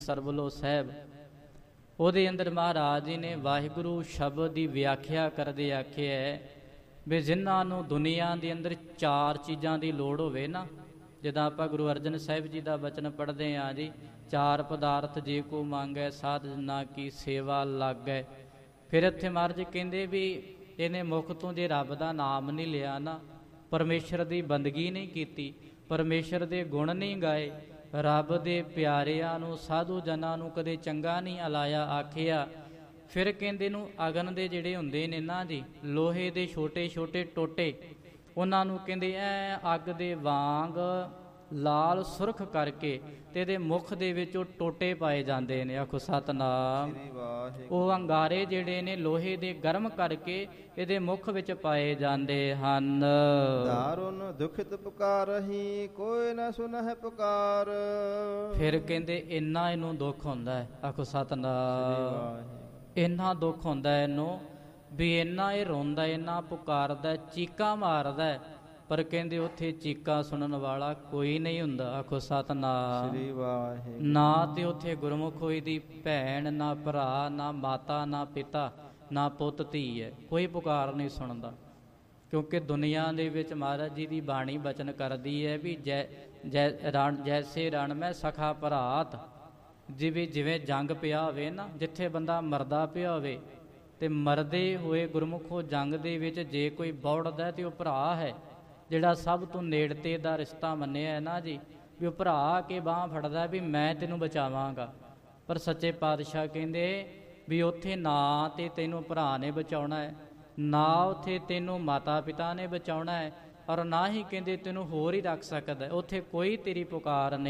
ਸਰਬਲੋ ਸਾਹਿਬ, ਉਹਦੇ ਅੰਦਰ ਮਹਾਰਾਜ ਜੀ ਨੇ ਵਾਹਿਗੁਰੂ ਸ਼ਬਦ ਦੀ ਵਿਆਖਿਆ ਕਰਦੇ ਆਖਿਆ ਵੀ ਜਿਨ੍ਹਾਂ ਨੂੰ ਦੁਨੀਆ ਦੇ ਅੰਦਰ ਚਾਰ ਚੀਜ਼ਾਂ ਦੀ ਲੋੜ ਹੋਵੇ ਨਾ, ਜਿੱਦਾਂ ਆਪਾਂ ਗੁਰੂ ਅਰਜਨ ਸਾਹਿਬ ਜੀ ਦਾ ਬਚਨ ਪੜ੍ਹਦੇ ਹਾਂ ਜੀ, ਚਾਰ ਪਦਾਰਥ ਜੇ ਕੋ ਮੰਗੈ ਸਾਧ ਜਨਾਂ ਕੀ ਸੇਵਾ ਲਾਗੈ। ਫਿਰ ਇੱਥੇ ਮਹਾਰਾਜ ਜੀ ਕਹਿੰਦੇ ਵੀ ਇਹਨੇ ਮੁਖ ਤੋਂ ਜੇ ਰੱਬ ਦਾ ਨਾਮ ਨਹੀਂ ਲਿਆ ਨਾ, ਪਰਮੇਸ਼ਰ ਦੀ ਬੰਦਗੀ ਨਹੀਂ ਕੀਤੀ, ਪਰਮੇਸ਼ਰ ਦੇ ਗੁਣ ਨਹੀਂ ਗਾਏ, ਰੱਬ ਦੇ ਪਿਆਰਿਆਂ ਨੂੰ ਸਾਧੂ ਜਨਾਂ ਨੂੰ ਕਦੇ ਚੰਗਾ ਨਹੀਂ ਅਲਾਇਆ ਆਖਿਆ, ਫਿਰ ਕਹਿੰਦੇ ਨੂੰ ਅਗਨ ਦੇ ਜਿਹੜੇ ਹੁੰਦੇ ਨੇ ਨਾ ਜੀ, ਲੋਹੇ ਦੇ ਛੋਟੇ ਛੋਟੇ ਟੋਟੇ, ਉਹਨਾਂ ਨੂੰ ਕਹਿੰਦੇ ਐ ਅੱਗ ਦੇ ਵਾਂਗ ਲਾਲ ਸੁਰਖ ਕਰਕੇ ਤੇ ਇਹਦੇ ਮੁਖ ਦੇ ਵਿੱਚ ਉਹ ਟੋਟੇ ਪਾਏ ਜਾਂਦੇ ਨੇ। ਆਖੋ ਸਤਨਾਮ। ਉਹ ਅੰਗਾਰੇ ਜਿਹੜੇ ਨੇ ਲੋਹੇ ਦੇ ਗਰਮ ਕਰਕੇ ਇਹਦੇ ਮੁਖ ਵਿੱਚ ਪਾਏ ਜਾਂਦੇ ਹਨ। ਦਾਰੁਨ ਦੁਖਿਤ ਪੁਕਾਰਹੀ ਕੋਈ ਨਾ ਸੁਨਹਿ ਪੁਕਾਰ। ਫਿਰ ਕਹਿੰਦੇ ਇੰਨਾ ਇਹਨੂੰ ਦੁੱਖ ਹੁੰਦਾ ਹੈ। ਆਖੋ ਸਤਨਾਮ। ਇੰਨਾ ਦੁੱਖ ਹੁੰਦਾ ਇਹਨੂੰ ਵੀ ਇੰਨਾ ਇਹ ਰੋਂਦਾ, ਇੰਨਾ ਪੁਕਾਰਦਾ, ਚੀਕਾਂ ਮਾਰਦਾ, ਪਰ ਕਹਿੰਦੇ ਉੱਥੇ ਚੀਕਾਂ ਸੁਣਨ ਵਾਲਾ ਕੋਈ ਨਹੀਂ ਹੁੰਦਾ। ਆਖੋ ਸਤਨਾਮ। ਨਾ ਤੇ ਉੱਥੇ ਗੁਰਮੁਖ ਹੋਈ ਦੀ ਭੈਣ, ਨਾ ਭਰਾ, ਨਾ ਮਾਤਾ, ਨਾ ਪਿਤਾ, ਨਾ ਪੁੱਤ ਧੀ ਹੈ, ਕੋਈ ਪੁਕਾਰ ਨਹੀਂ ਸੁਣਦਾ। ਕਿਉਂਕਿ ਦੁਨੀਆ ਦੇ ਵਿੱਚ ਮਹਾਰਾਜ ਜੀ ਦੀ ਬਾਣੀ ਬਚਨ ਕਰਦੀ ਹੈ ਵੀ ਜੈਸੇ ਰਣ ਮੈਂ ਸਖਾ ਭਰਾਤ, ਜਿਵੇਂ ਜੰਗ ਪਿਆ ਹੋਵੇ ਨਾ, ਜਿੱਥੇ ਬੰਦਾ ਮਰਦਾ ਪਿਆ ਹੋਵੇ ਤੇ ਮਰਦੇ ਹੋਏ ਗੁਰਮੁਖੋ ਜੰਗ ਦੇ ਵਿੱਚ ਜੇ ਕੋਈ ਬੌੜਦਾ ਤੇ ਉਹ ਭਰਾ ਹੈ, ਜਿਹੜਾ ਸਭ ਤੋਂ ਨੇੜਤੇ ਦਾ ਰਿਸ਼ਤਾ ਮੰਨਿਆ ਹੈ ਨਾ ਜੀ, ਵੀ ਉਹ ਭਰਾ ਆ ਕੇ ਬਾਂਹ ਫੜਦਾ ਵੀ ਮੈਂ ਤੈਨੂੰ ਬਚਾਵਾਂਗਾ। ਪਰ ਸੱਚੇ ਪਾਤਸ਼ਾਹ ਕਹਿੰਦੇ ਵੀ ਉੱਥੇ ਨਾ ਤੇ ਤੈਨੂੰ ਭਰਾ ਨੇ ਬਚਾਉਣਾ ਹੈ, ਨਾ ਉੱਥੇ ਤੈਨੂੰ ਮਾਤਾ ਪਿਤਾ ਨੇ ਬਚਾਉਣਾ ਹੈ, ਔਰ ਨਾ ਹੀ ਕਹਿੰਦੇ ਤੈਨੂੰ ਹੋਰ ਹੀ ਰੱਖ ਸਕਦਾ। ਉੱਥੇ ਕੋਈ ਤੇਰੀ ਪੁਕਾਰ ਨਹੀਂ।